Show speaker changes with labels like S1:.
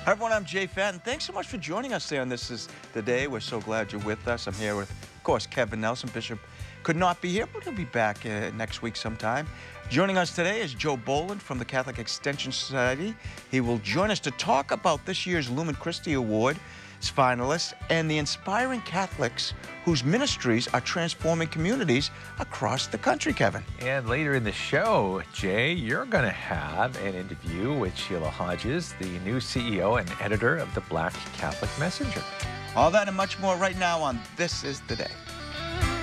S1: Hi, everyone. I'm Jay Fatton. Thanks so much for joining us there on This Is the Day. We're so glad you're with us. I'm here with, of course, Kevin Nelson. Bishop could not be here, but he'll be back next week sometime. Joining us today is Joe Boland from the Catholic Extension Society. He will join us to talk about this year's Lumen Christi Award finalists and the inspiring Catholics whose ministries are transforming communities across the country, Kevin.
S2: And later in the show, Jay, you're going to have an interview with Sheila Hodges, the new CEO and editor of the Black Catholic Messenger.
S1: All that and much more right now on This Is the Day.